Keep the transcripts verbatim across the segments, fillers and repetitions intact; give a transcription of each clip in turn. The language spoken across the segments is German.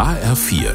H R vier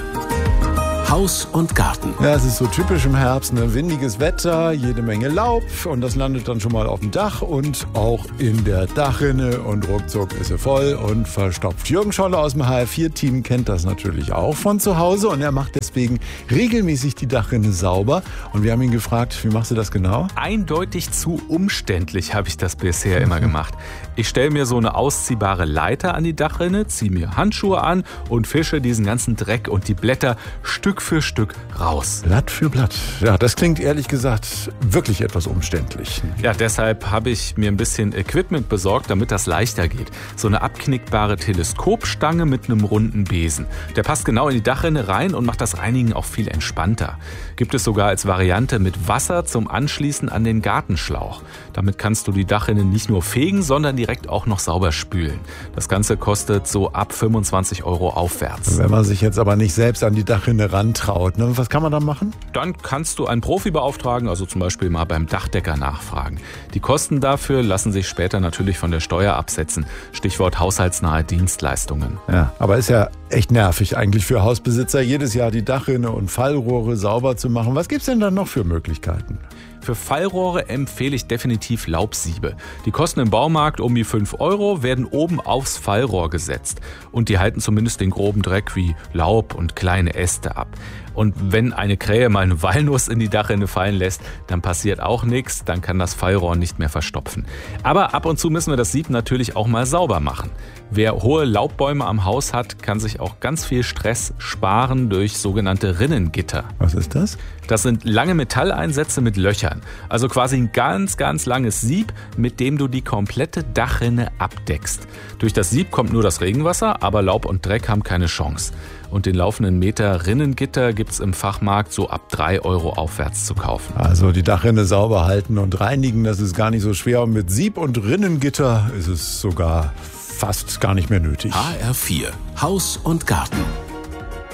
Haus und Garten. Ja, es ist so typisch im Herbst, ne? Windiges Wetter, jede Menge Laub und das landet dann schon mal auf dem Dach und auch in der Dachrinne und ruckzuck ist sie voll und verstopft. Jürgen Scholle aus dem H R vier Team kennt das natürlich auch von zu Hause und er macht deswegen regelmäßig die Dachrinne sauber und wir haben ihn gefragt, wie machst du das genau? Eindeutig zu umständlich habe ich das bisher immer gemacht. Ich stelle mir so eine ausziehbare Leiter an die Dachrinne, ziehe mir Handschuhe an und fische diesen ganzen Dreck und die Blätter Stück für Stück raus. Blatt für Blatt. Ja, das klingt ehrlich gesagt wirklich etwas umständlich. Ja, deshalb habe ich mir ein bisschen Equipment besorgt, damit das leichter geht. So eine abknickbare Teleskopstange mit einem runden Besen. Der passt genau in die Dachrinne rein und macht das Reinigen auch viel entspannter. Gibt es sogar als Variante mit Wasser zum Anschließen an den Gartenschlauch. Damit kannst du die Dachrinne nicht nur fegen, sondern direkt auch noch sauber spülen. Das Ganze kostet so ab fünfundzwanzig Euro aufwärts. Wenn man sich jetzt aber nicht selbst an die Dachrinne rantraut, ne? Was kann man dann machen? Dann kannst du einen Profi beauftragen, also zum Beispiel mal beim Dachdecker nachfragen. Die Kosten dafür lassen sich später natürlich von der Steuer absetzen. Stichwort haushaltsnahe Dienstleistungen. Ja, aber ist ja echt nervig eigentlich für Hausbesitzer, jedes Jahr die Dachrinne und Fallrohre sauber zu machen. Was gibt's denn dann noch für Möglichkeiten? Für Fallrohre empfehle ich definitiv Laubsiebe. Die kosten im Baumarkt um die fünf Euro, werden oben aufs Fallrohr gesetzt. Und die halten zumindest den groben Dreck wie Laub und kleine Äste ab. Und wenn eine Krähe mal eine Walnuss in die Dachrinne fallen lässt, dann passiert auch nichts, dann kann das Fallrohr nicht mehr verstopfen. Aber ab und zu müssen wir das Sieb natürlich auch mal sauber machen. Wer hohe Laubbäume am Haus hat, kann sich auch ganz viel Stress sparen durch sogenannte Rinnengitter. Was ist das? Das sind lange Metalleinsätze mit Löchern. Also quasi ein ganz, ganz langes Sieb, mit dem du die komplette Dachrinne abdeckst. Durch das Sieb kommt nur das Regenwasser, aber Laub und Dreck haben keine Chance. Und den laufenden Meter Rinnengitter gibt's im Fachmarkt so ab drei Euro aufwärts zu kaufen. Also die Dachrinne sauber halten und reinigen, das ist gar nicht so schwer. Und mit Sieb und Rinnengitter ist es sogar fast gar nicht mehr nötig. H R vier Haus und Garten.